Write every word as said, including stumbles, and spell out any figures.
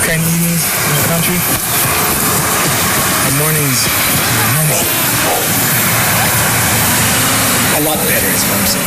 kind of evenings in the country. The mornings are normal. A lot better is what I'm saying.